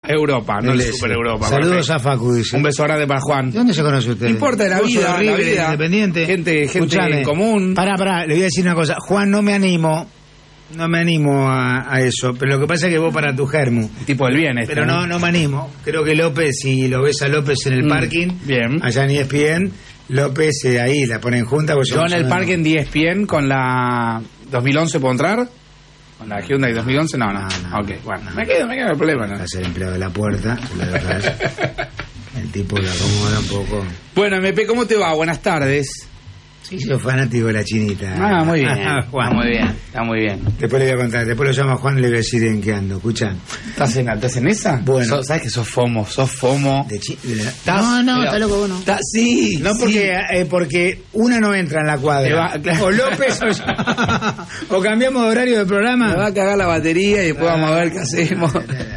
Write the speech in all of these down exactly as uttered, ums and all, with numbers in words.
Europa, no el Super Europa. Saludos a Facu, dice. Un beso grande para Juan. ¿De dónde se conoce usted? No importa de la vida, River, la vida. Independiente. Gente, gente en común. Pará, pará, le voy a decir una cosa. Juan, no me animo, no me animo a, a eso, pero lo que pasa es que vos para tu germu. Tipo del bien este. Pero no, no me animo. Creo que López, si lo ves a López en el mm, parking, bien. Allá en E S P N, López eh, ahí la ponen junta. Yo en el parking de E S P N con la dos mil once puedo entrar. ¿Con la Hyundai dos mil once? No, no. no, no ok, bueno. No. Me quedo, me quedo el problema, ¿no? Va a ser empleado de la puerta. El tipo lo acomoda un poco. Bueno, M P, ¿cómo te va? Buenas tardes. Sí, soy fanático de la chinita. Ah, muy bien. Juan. Está muy bien, está muy bien. Después le voy a contar, después lo llamo a Juan y le voy a decir en qué ando. Escucha. ¿Estás en, ¿estás en esa? Bueno. So, ¿Sabes que sos FOMO? ¿Sos FOMO? De chi de la... No, no, pero, está loco vos no. Está, sí. No, porque, sí. Eh, porque una no entra en la cuadra. Va, claro. O López o yo. O cambiamos de horario de programa. Me va a cagar la batería y después ah, vamos a ver qué hacemos.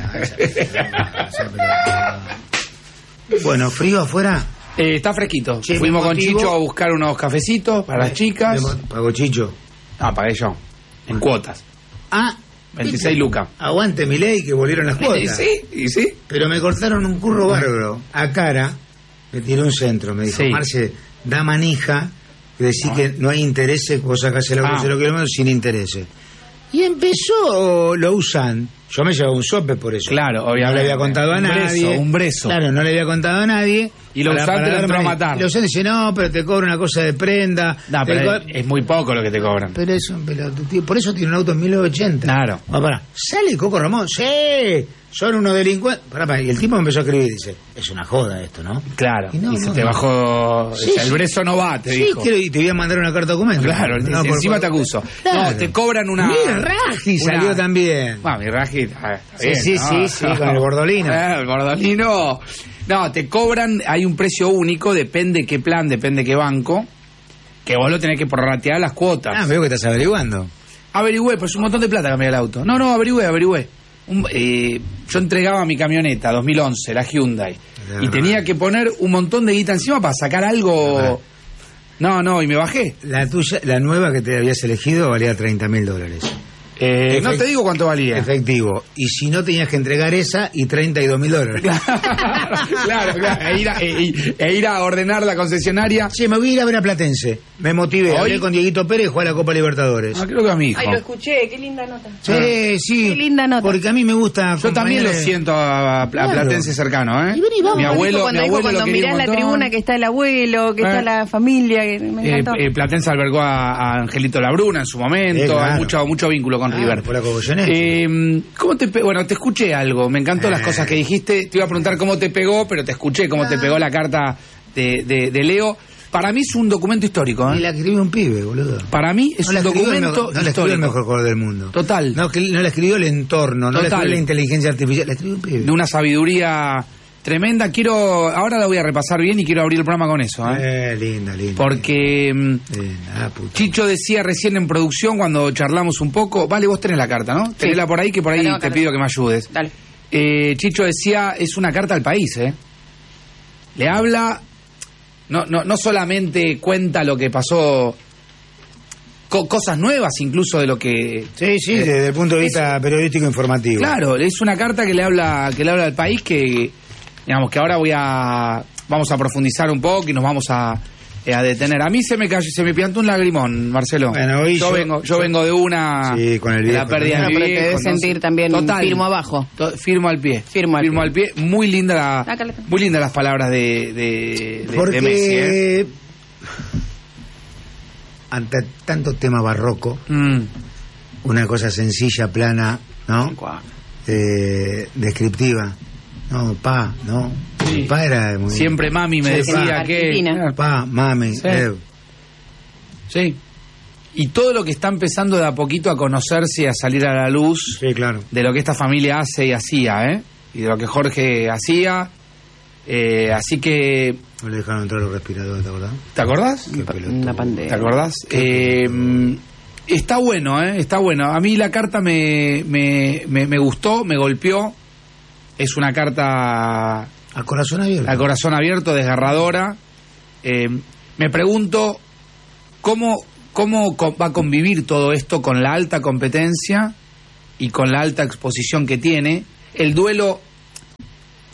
Bueno, ¿frío afuera? Eh, está fresquito. Sí, fuimos con motivo... Chicho a buscar unos cafecitos para las chicas. ¿Pagó Chicho? No, pagué yo. En cuotas. Ah. veintiséis lucas. Aguante mi ley que volvieron las cuotas. Y sí, y sí. Pero me cortaron un curro bárbaro. A cara, me tiró un centro. Me dijo, sí. Marce, da manija. Decir no. que no hay intereses, vos sacás el auto ah. cero kilómetros sin intereses. Y empezó, lo usan. Yo me llevaba un sope por eso. Claro, obviamente. No le había contado a un nadie. Brezo, un brezo. Claro, no le había contado a nadie. Y lo usaste lo entró a matar. Y lo usaste y dice, no, pero te cobra una cosa de prenda. No, pero es, es muy poco lo que te cobran. Pero eso, pero, tío, por eso tiene un auto en mil novecientos ochenta. Claro. Ah, pará. Sale Coco Ramón, sí, son unos delincuentes. Pará, pará. Y el tipo me empezó a escribir y dice, es una joda esto, ¿no? Claro. Y, no, y se no, te no. bajó, sí, el brezo no va, te sí, dijo. Sí, y te voy a mandar una carta de documento. Claro, no, por, encima por, te acuso. Claro. No, te cobran una... Mira, Raji una... salió también. Bueno, mi Raji... Ah, sí, bien, sí, ¿no? sí, sí, con el gordolino. Eh, el gordolino... No, te cobran, hay un precio único, depende qué plan, depende qué banco, que vos lo tenés que prorratear las cuotas. Ah, veo que estás averiguando. Averigüé, pues un montón de plata cambié el auto. No, no, averigüé, averigüé. Un, eh, yo entregaba mi camioneta dos mil once, la Hyundai, no, y no, tenía no. que poner un montón de guita encima para sacar algo... No, no, y me bajé. La tuya, la nueva que te habías elegido valía treinta mil dólares. Eh, Efect... No te digo cuánto valía. Efectivo. Y si no, tenías que entregar esa y treinta y dos mil dólares. Claro, claro. E ir, a, e, e ir a ordenar la concesionaria. Sí, me voy a ir a ver a Platense. Me motivé. ¿Hoy? Hablé con Dieguito Pérez y jugué a la Copa Libertadores. Ah, creo que a mi hijo. Ay, lo escuché. Qué linda nota. Sí, ah. sí. Qué linda nota. Porque a mí me gusta... Yo también lo siento a, a, a claro. Platense cercano, ¿eh? Y ven y vamos. Mi abuelo, cuando mi abuelo cuando mirás la tribuna que está el abuelo, que eh. está la familia, que me encantó. Eh, eh, Platense albergó a, a Angelito Labruna en su momento. Eh, claro. Hay mucho, mucho vínculo con ah, River. Por la Eh, ¿Cómo te pe bueno, te escuché algo, me encantó eh. las cosas que dijiste. Te iba a preguntar cómo te pegó, pero te escuché cómo ah. te pegó la carta de, de, de Leo. Para mí es un documento histórico, ¿eh? Y la escribió un pibe, boludo. Para mí es no un documento mejor, no histórico. No la escribió el mejor jugador del mundo. Total. No, que, no la escribió el entorno, no Total. la escribió la inteligencia artificial, la escribió un pibe. De una sabiduría tremenda. Quiero, ahora la voy a repasar bien y quiero abrir el programa con eso, ¿eh? Eh, linda, linda. Porque linda. Ah, Chicho decía recién en producción, cuando charlamos un poco, vale, vos tenés la carta, ¿no? Sí. Tenela por ahí, que por ahí te carta. pido que me ayudes. Dale. Eh, Chicho decía, es una carta al país, ¿eh? Le habla, no, no, no solamente cuenta lo que pasó, co cosas nuevas incluso de lo que... Sí, sí, eh, desde el punto de vista es, periodístico informativo. Claro, es una carta que le habla, que le habla al país que... Digamos que ahora voy a vamos a profundizar un poco y nos vamos a, eh, a detener. A mí se me cayó, se me piantó un lagrimón, Marcelo. Bueno, hoy yo, yo vengo, yo, yo vengo de una sí, con el viejo, de la pérdida de mi viejo, debes sentir no, también total, firmo abajo. To, firmo al pie. Firmo al firmo pie. al pie. Muy linda la, ah, muy linda las palabras de de, de, Porque, de Messi, ¿eh? Ante tanto tema barroco, mm. una cosa sencilla, plana, ¿no? Eh, descriptiva. No, pa, no. Sí. Pa era muy... Siempre mami me sí, decía pa, que... Pa, mami. Sí. Eh. sí. Y todo lo que está empezando de a poquito a conocerse y a salir a la luz sí, claro. de lo que esta familia hace y hacía, ¿eh? Y de lo que Jorge hacía. Eh, así que... No le dejaron entrar los respiradores, ¿te acordás? ¿Te acordás? Una pandemia. ¿Te acordás? Eh, está bueno, ¿eh? Está bueno. A mí la carta me, me, me, me gustó, me golpeó. Es una carta... A corazón abierto. A corazón abierto, desgarradora. Eh, me pregunto cómo, cómo va a convivir todo esto con la alta competencia y con la alta exposición que tiene. El duelo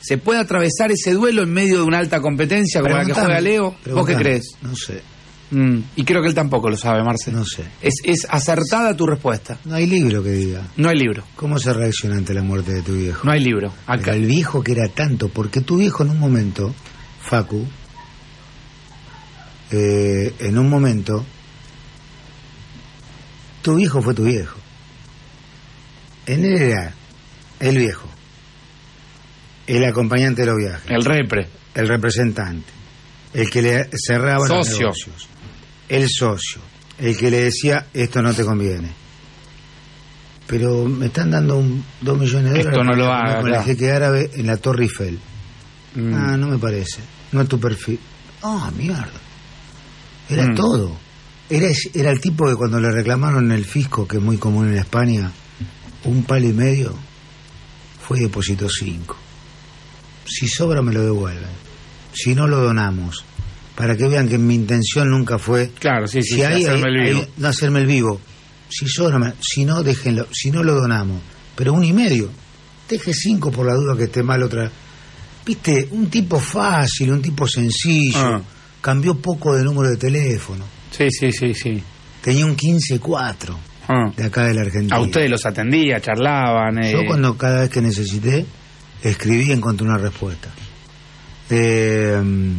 ¿Se puede atravesar ese duelo en medio de una alta competencia como la que juega Leo? ¿Vos qué crees? No sé. Mm, y creo que él tampoco lo sabe, Marce. No sé. Es, es acertada tu respuesta. No hay libro que diga. No hay libro. ¿Cómo se reacciona ante la muerte de tu viejo? No hay libro. Acá. Pero el viejo que era tanto, porque tu viejo en un momento, Facu, eh, en un momento, tu viejo fue tu viejo. En él era el viejo, el acompañante de los viajes, el repre, el representante, el que le cerraba socio. los negocios, el socio, el que le decía esto no te conviene. Pero me están dando un, dos millones de dólares esto no lo haga, con claro. el jeque árabe en la Torre Eiffel. Mm. Ah, no me parece, no es tu perfil. Ah, oh, mierda. Era mm. todo. Era, era el tipo que cuando le reclamaron en el fisco, que es muy común en España, un palo y medio, fue y depositó cinco. Si sobra me lo devuelven. Si no lo donamos. Para que vean que mi intención nunca fue... Claro, sí, sí, si hay, hacerme hay, el vivo. Hay, no hacerme el vivo. Si sobra, si no, déjenlo. Si no lo donamos. Pero un y medio. Deje cinco por la duda que esté mal otra. Viste, un tipo fácil, un tipo sencillo. Ah. Cambió poco de número de teléfono. Sí, sí, sí, sí. Tenía un quince cuatro. Ah. De acá de la Argentina. A ustedes los atendía, charlaban. Eh... Yo cuando cada vez que necesité, escribí y encontré una respuesta. Eh,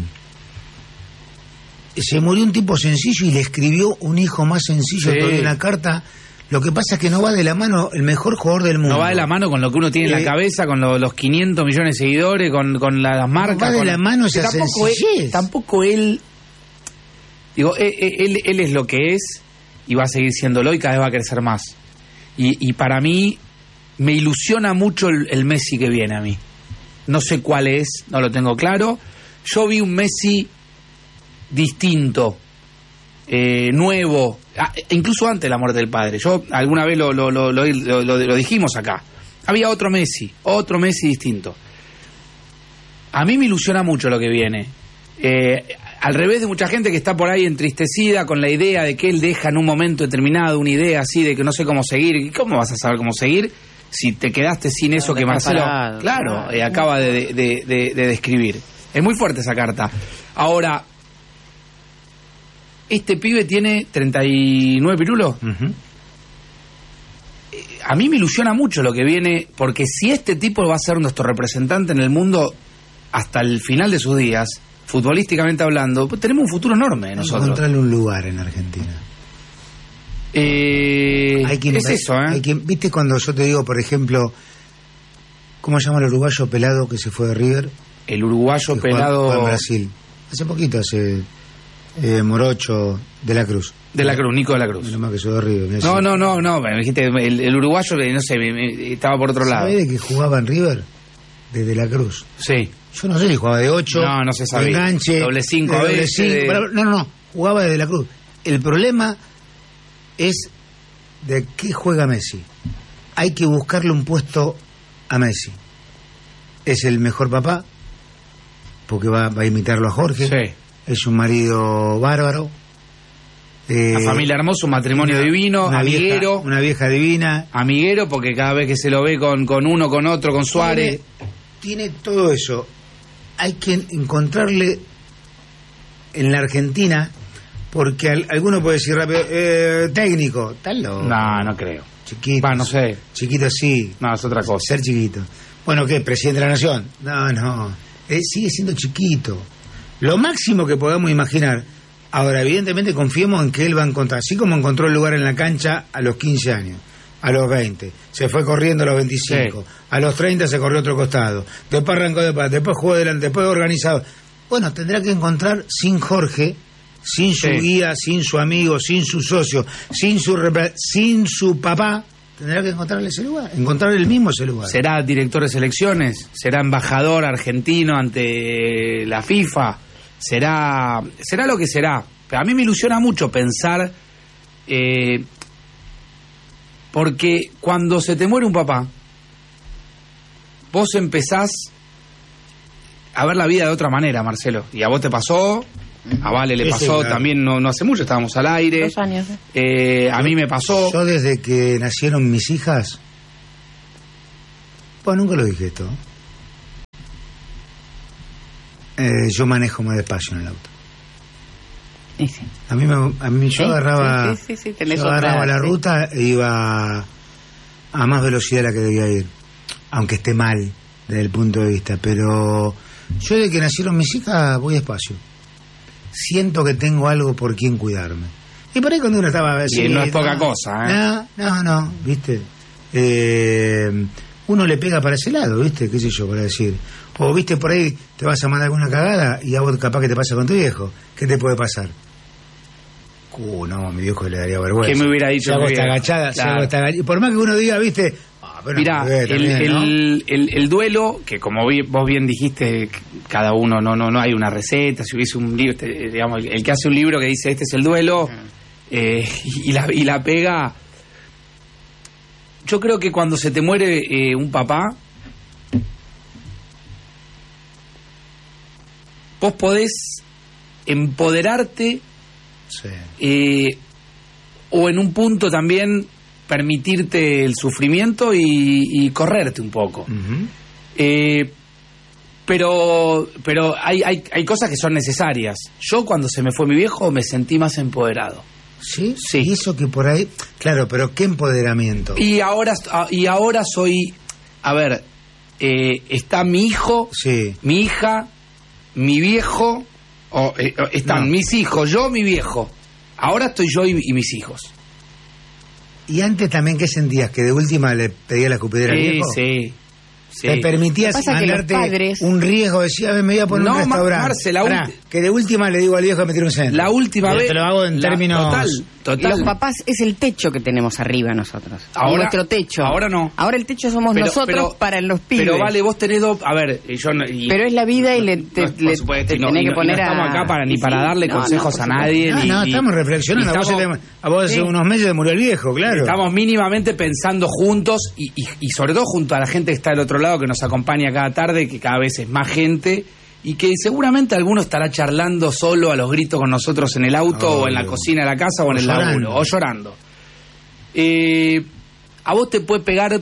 se murió un tipo sencillo y le escribió un hijo más sencillo sí. todavía en la carta. Lo que pasa es que no va de la mano el mejor jugador del mundo. No va de la mano con lo que uno tiene eh, en la cabeza, con lo, los quinientos millones de seguidores, con, con las marcas. No va de con... la mano esa tampoco sencillez. Él, tampoco él... Digo, él, él, él es lo que es y va a seguir siéndolo y cada vez va a crecer más. Y, y para mí me ilusiona mucho el, el Messi que viene a mí. No sé cuál es, no lo tengo claro. Yo vi un Messi distinto, eh, nuevo, incluso antes de la muerte del padre. Yo alguna vez lo, lo, lo, lo, lo, lo, lo dijimos acá. Había otro Messi, otro Messi distinto. A mí me ilusiona mucho lo que viene. Eh, al revés de mucha gente que está por ahí entristecida con la idea de que él deja en un momento determinado una idea así de que no sé cómo seguir. ¿Cómo vas a saber cómo seguir si te quedaste sin eso no, que Marcelo parado, claro eh, acaba de, de, de, de describir? Es muy fuerte esa carta. Ahora, este pibe tiene treinta y nueve pirulos. Uh-huh. A mí me ilusiona mucho lo que viene, porque si este tipo va a ser nuestro representante en el mundo hasta el final de sus días, futbolísticamente hablando, pues tenemos un futuro enorme nosotros. Encontrarle un lugar en Argentina. Eh, hay quien, es eso, ¿eh? Hay quien, ¿viste cuando yo te digo, por ejemplo, cómo se llama el uruguayo pelado que se fue de River? El uruguayo pelado... Juega en Brasil. Hace poquito, hace... Eh, Morocho de la Cruz. De la Cruz, Nico de la Cruz. Menos mal que soy de River. No, no, no, no, me dijiste, el, el uruguayo, no sé, me, me, estaba por otro lado. ¿Sabés de que jugaba en River? Desde la Cruz. Sí. Yo no sé si jugaba de ocho. No, no se sabía. Enganche. Doble cinco a veces. Cinco, de... pero, no, no, no. Jugaba desde la Cruz. El problema es de qué juega Messi. Hay que buscarle un puesto a Messi. Es el mejor papá, porque va, va a imitarlo a Jorge. Sí. Es un marido bárbaro. Eh, una familia hermosa, un matrimonio una, divino, una amiguero. Vieja, una vieja divina. Amiguero, porque cada vez que se lo ve con, con uno, con otro, con Suárez. Tiene, tiene todo eso. Hay que encontrarle en la Argentina, porque al, alguno puede decir rápido, eh, técnico, tal loco. No, no creo. Chiquito. Va, no sé. Chiquito sí. No, es otra cosa. Ser chiquito. Bueno, ¿qué? ¿Presidente de la Nación? No, no. Él sigue siendo chiquito. Lo máximo que podamos imaginar. Ahora, evidentemente confiemos en que él va a encontrar, así como encontró el lugar en la cancha a los quince años, a los veinte, se fue corriendo a los veinticinco, sí. A los treinta se corrió a otro costado, después arrancó de paz, después jugó delante, después organizado. Bueno, tendrá que encontrar sin Jorge, sin su sí. guía, sin su amigo, sin su socio, sin su sin su papá, tendrá que encontrarle ese lugar, encontrar el mismo ese lugar. ¿Será director de selecciones? ¿Será embajador argentino ante la FIFA? Será será lo que será. Pero a mí me ilusiona mucho pensar, eh, porque cuando se te muere un papá, vos empezás a ver la vida de otra manera, Marcelo. Y a vos te pasó, a Vale le pasó, sí, claro. También no, no hace mucho, estábamos al aire. Dos años. Eh, a mí me pasó. Yo desde que nacieron mis hijas, pues nunca lo dije esto, eh, yo manejo más despacio en el auto. Sí, sí. A mí, me, a mí yo ¿Sí? agarraba, sí, sí, sí, yo agarraba otra, la sí. ruta e iba a más velocidad de la que debía ir, aunque esté mal desde el punto de vista, pero yo desde que nacieron mis hijas voy despacio. Siento que tengo algo por quien cuidarme. Y por ahí cuando uno estaba... Y así, no es poca no, cosa, ¿eh? No, no, no, ¿viste? Eh, uno le pega para ese lado, ¿viste? ¿Qué sé yo, para decir? O, ¿viste? Por ahí te vas a mandar alguna cagada y a vos capaz que te pasa con tu viejo. ¿Qué te puede pasar? Uh, no, a mi viejo le daría vergüenza. ¿Qué me hubiera dicho? Si hago mi esta viejo? agachada, si Claro. hago esta agachada. Y por más que uno diga, ¿viste? Ah, pero Mirá, no, eh, también, el, ¿no? el, el, el duelo, que como vi- vos bien dijiste, cada uno no no no hay una receta, si hubiese un libro, este, digamos, el, el que hace un libro que dice este es el duelo, eh, y, y la, y la pega, yo creo que cuando se te muere eh, un papá, vos podés empoderarte Sí. eh, o en un punto también permitirte el sufrimiento y, y correrte un poco. Ujú. Eh, pero pero hay, hay, hay cosas que son necesarias. Yo cuando se me fue mi viejo me sentí más empoderado. ¿Sí? Sí. Y eso que por ahí... Claro, pero ¿qué empoderamiento? Y ahora, y ahora soy... A ver, eh, está mi hijo, Sí. mi hija, mi viejo, o, eh, están No. mis hijos, yo, mi viejo. Ahora estoy yo y, y mis hijos. ¿Y antes también qué sentías? ¿Que de última le pedía la escupidera al Sí, viejo? sí. Sí. ¿Te permitías Lo que pasa es que los mandarte padres- un riesgo? Decía, a ver, me voy a poner No, un Ma- restaurante. Marce, la Pará, ulti- que de última le digo al viejo que me tire un centro. La última Te vez. lo hago en la- términos... Total, total. Los papás es el techo que tenemos arriba nosotros. Ahora- nuestro techo. ahora no. Ahora el techo somos Pero- nosotros pero- para los pibes. Pero vale, vos tenés dos. A ver, y yo no- y- Pero es la vida y le, te, no, por le- supuesto, te y no, tenés y que no- y poner no estamos a... acá para ni Sí, para sí. darle No, no, consejos por a supuesto. nadie. No, ni- no, y- estamos reflexionando. y A vos, estamos- se te- a vos hace Sí. unos meses murió el viejo, claro. Estamos mínimamente pensando juntos y, y, y sobre todo junto a la gente que está del otro lado, que nos acompaña cada tarde, que cada vez es más gente y que seguramente alguno estará charlando solo a los gritos con nosotros en el auto Obvio. o en la cocina de la casa o en O el llorando. laburo o llorando. Eh, a vos te puede pegar,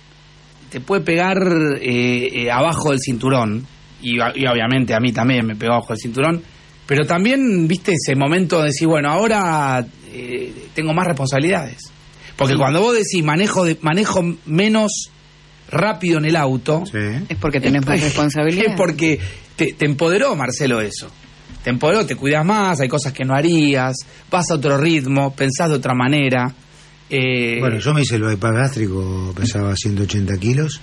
te puede pegar eh, eh, abajo del cinturón y, y obviamente a mí también me pegó abajo del cinturón, pero también viste ese momento de decir, bueno, ahora eh, tengo más responsabilidades. Porque cuando vos decís manejo de, manejo menos rápido en el auto, Sí. Es porque tenés más responsabilidad. es porque te, te empoderó, Marcelo, eso. Te empoderó, te cuidas más, hay cosas que no harías, vas a otro ritmo, pensás de otra manera. Eh, Bueno, yo me hice el bypass gástrico, pesaba ciento ochenta kilos,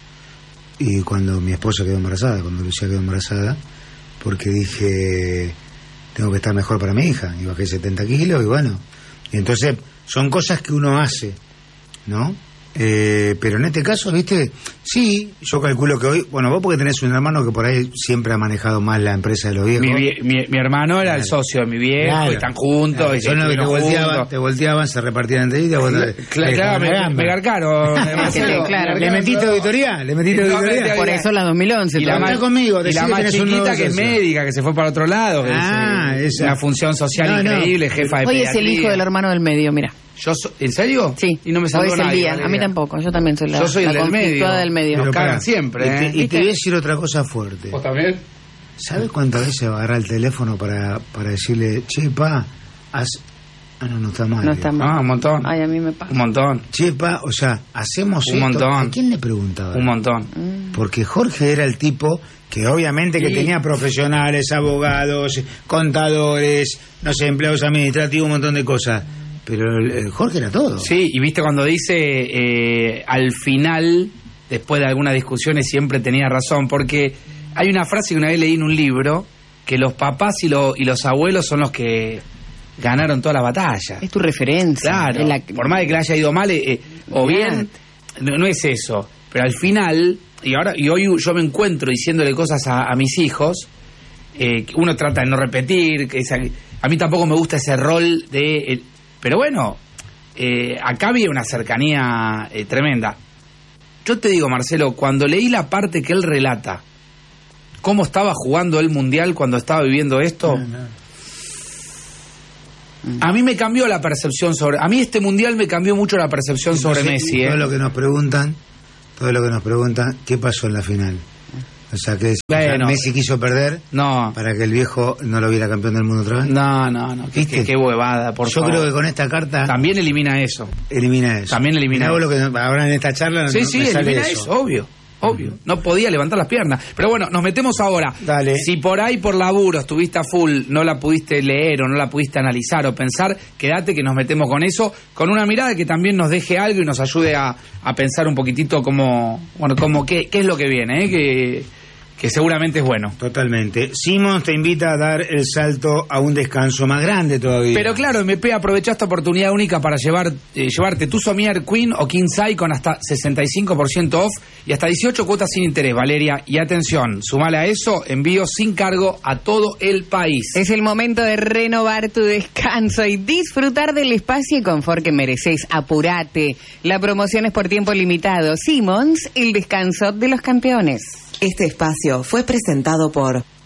y cuando mi esposa quedó embarazada, cuando Lucía quedó embarazada, porque dije, tengo que estar mejor para mi hija, y bajé setenta kilos, y bueno, y entonces son cosas que uno hace, ¿no? Eh, pero en este caso, viste, sí, yo calculo que hoy, bueno, vos porque tenés un hermano que por ahí siempre ha manejado más la empresa de los viejos. mi, vie- mi, mi hermano era el Claro. socio de mi viejo, Claro. y están juntos, Claro, y son los que te estuvieron volteaban, juntos. te volteaban, se repartían entre ellos. vos te- Claro, te claro, dejaban me, la gamba. me garcaron, eh, Marcelo, claro, me ¿Le garcaron metiste todo. auditoría? ¿Le metiste No, auditoría? metí Por eso la dos mil once. Y la, Está más, conmigo, y decí la que más tenés un nuevo chiquita que es socio. médica, que se fue para otro lado, que Ah, es, eh, esa. una función social No, no. increíble, jefa de Hoy es el pediatría. hijo del hermano del medio, mira. Yo so- ¿En serio? Sí. Y no me Hoy saludó es el nadie, día. A Valeria. mí tampoco. Yo también soy la, Yo soy la el del medio. conflictuada del medio. Nos Pero cagan pará, siempre, y te, ¿eh? y te voy a decir otra cosa fuerte. ¿Vos también? ¿Sabes cuántas veces agarrar el teléfono para, para decirle, che, pa, haz... Ah, no, no está mal. No está digo. mal. Ah, un montón. Ay, a mí me pasa. Un montón. Che, pa, o sea, hacemos Un esto. montón. ¿A quién le preguntaba? Un montón. Mm. Porque Jorge era el tipo que obviamente que Sí. tenía profesionales, abogados, contadores, no sé, empleados administrativos, un montón de cosas. Pero el, el Jorge era todo. Sí, y viste cuando dice eh, al final, después de algunas discusiones, siempre tenía razón, porque hay una frase que una vez leí en un libro, que los papás y, lo- y los abuelos son los que ganaron toda la batalla. Es tu referencia. Claro, Es la- por más de que le haya ido mal, eh, eh, o bien, no, no es eso, pero al final, y ahora y hoy yo me encuentro diciéndole cosas a, a mis hijos, eh, que uno trata de no repetir, que esa- a mí tampoco me gusta ese rol de... eh, pero bueno, eh, acá había una cercanía eh, tremenda. Yo te digo, Marcelo, cuando leí la parte que él relata, cómo estaba jugando el Mundial cuando estaba viviendo esto... No, no. A mí me cambió la percepción sobre... A mí este Mundial me cambió mucho la percepción sobre Entonces, Messi, ¿eh? Todo lo que nos preguntan, todo lo que nos preguntan, ¿qué pasó en la final? O sea, que bueno, Messi quiso perder no, para que el viejo no lo viera campeón del mundo otra vez. No, no, no. Qué, qué, qué huevada, por Yo favor. creo que con esta carta... También elimina eso. Elimina eso. También elimina eso. Lo que ahora en esta charla sí, no, sí, me sale elimina eso. eso, obvio. Obvio, no podía levantar las piernas. Pero bueno, nos metemos ahora. Dale. Si por ahí por laburo estuviste a full, no la pudiste leer o no la pudiste analizar o pensar, quédate que nos metemos con eso, con una mirada que también nos deje algo y nos ayude a, a pensar un poquitito cómo, bueno, cómo qué, qué es lo que viene, ¿eh? que, que seguramente es bueno. Totalmente. Simons te invita a dar el salto a un descanso más grande todavía. Pero claro, M P aprovecha esta oportunidad única para llevar, eh, llevarte tu Somier Queen o King Size con hasta sesenta y cinco por ciento off y hasta dieciocho cuotas sin interés, Valeria. Y atención, sumale a eso, envío sin cargo a todo el país. Es el momento de renovar tu descanso y disfrutar del espacio y confort que mereces. Apurate. La promoción es por tiempo limitado. Simons, el descanso de los campeones. Este espacio fue presentado por